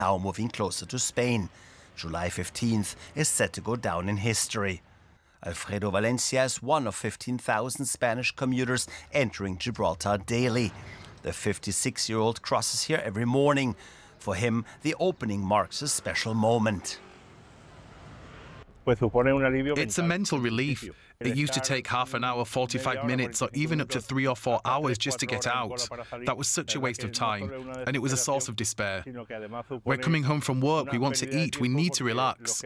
now moving closer to Spain. July 15th is set to go down in history. Alfredo Valencia is one of 15,000 Spanish commuters entering Gibraltar daily. The 56-year-old crosses here every morning. For him, the opening marks a special moment. It's a mental relief. It used to take half an hour, 45 minutes, or even up to 3 or 4 hours just to get out. That was such a waste of time, and it was a source of despair. We're coming home from work, we want to eat, we need to relax.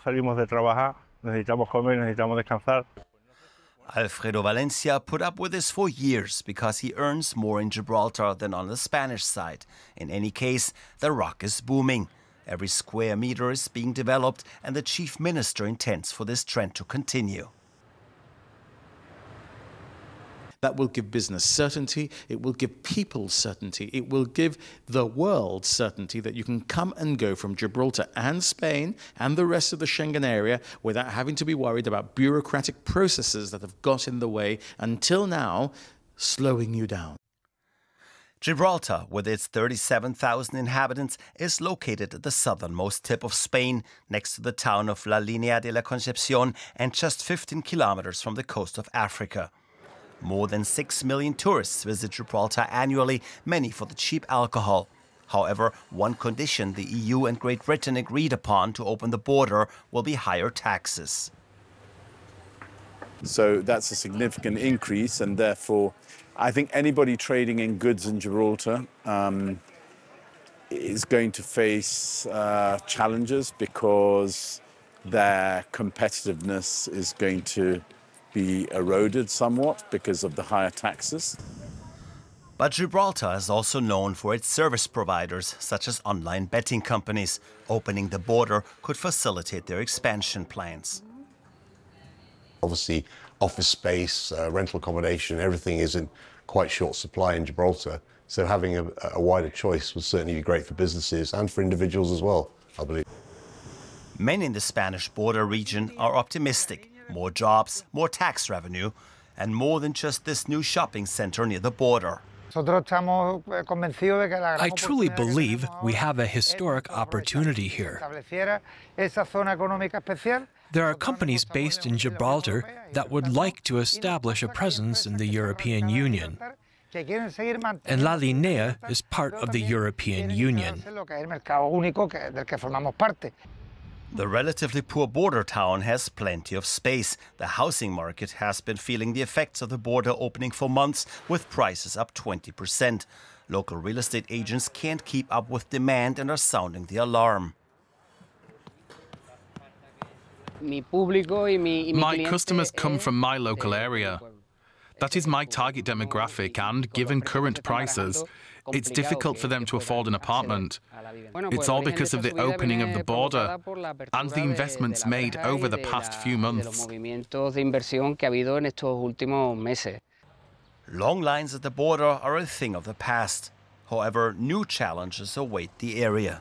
Alfredo Valencia put up with this for years because he earns more in Gibraltar than on the Spanish side. In any case, the rock is booming. Every square meter is being developed, and the chief minister intends for this trend to continue. That will give business certainty, it will give people certainty, it will give the world certainty that you can come and go from Gibraltar and Spain and the rest of the Schengen area without having to be worried about bureaucratic processes that have got in the way until now, slowing you down. Gibraltar, with its 37,000 inhabitants, is located at the southernmost tip of Spain, next to the town of La Línea de la Concepción and just 15 kilometers from the coast of Africa. More than 6 million tourists visit Gibraltar annually, many for the cheap alcohol. However, one condition the EU and Great Britain agreed upon to open the border will be higher taxes. So that's a significant increase, and therefore I think anybody trading in goods in Gibraltar is going to face challenges because their competitiveness is going to be eroded somewhat because of the higher taxes. But Gibraltar is also known for its service providers, such as online betting companies. Opening the border could facilitate their expansion plans. Obviously, office space, rental accommodation, everything is in quite short supply in Gibraltar. So having a wider choice would certainly be great for businesses and for individuals as well, I believe. Many in the Spanish border region are optimistic. More jobs, more tax revenue, and more than just this new shopping center near the border. I truly believe we have a historic opportunity here. There are companies based in Gibraltar that would like to establish a presence in the European Union. And La Línea is part of the European Union. The relatively poor border town has plenty of space. The housing market has been feeling the effects of the border opening for months, with prices up 20%. Local real estate agents can't keep up with demand and are sounding the alarm. My customers come from my local area. That is my target demographic, and given current prices, it's difficult for them to afford an apartment. It's all because of the opening of the border and the investments made over the past few months. Long lines at the border are a thing of the past. However, new challenges await the area.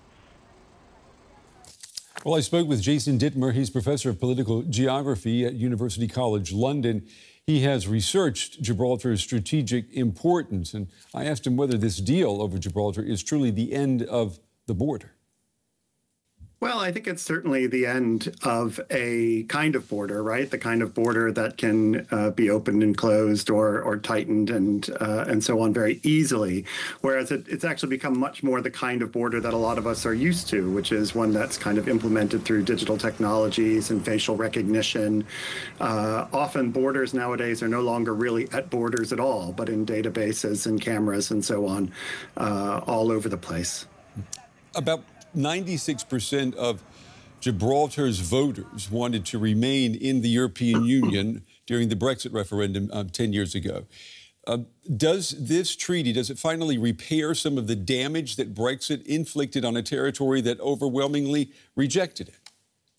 Well, I spoke with Jason Dittmer. He's professor of political geography at University College London. He has researched Gibraltar's strategic importance, and I asked him whether this deal over Gibraltar is truly the end of the border. Well, I think it's certainly the end of a kind of border, right? The kind of border that can be opened and closed or tightened and so on very easily. Whereas it's actually become much more the kind of border that a lot of us are used to, which is one that's kind of implemented through digital technologies and facial recognition. Often borders nowadays are no longer really at borders at all, but in databases and cameras and so on, all over the place. About 96% of Gibraltar's voters wanted to remain in the European Union during the Brexit referendum 10 years ago. Does this treaty, does it finally repair some of the damage that Brexit inflicted on a territory that overwhelmingly rejected it?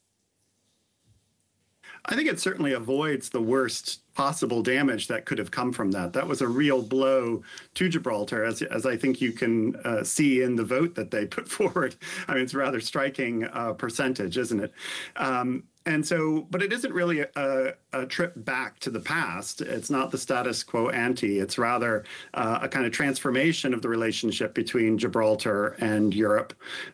I think it certainly avoids the worst possible damage that could have come from that. That was a real blow to Gibraltar, as I think you can see in the vote that they put forward. I mean, it's a rather striking percentage, isn't it? And so, but it isn't really a trip back to the past. It's not the status quo ante. It's rather a kind of transformation of the relationship between Gibraltar and Europe.